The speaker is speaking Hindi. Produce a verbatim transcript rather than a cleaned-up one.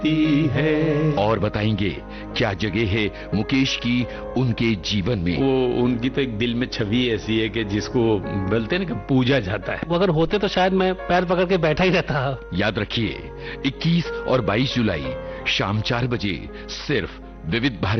है। और बताएंगे क्या जगह है मुकेश की उनके जीवन में। वो उनकी तो एक दिल में छवि ऐसी है कि जिसको बोलते हैं ना कि पूजा जाता है। वो अगर होते तो शायद मैं पैर पकड़ के बैठा ही रहता। याद रखिए इक्कीस और बाईस जुलाई शाम चार बजे सिर्फ विविध भारती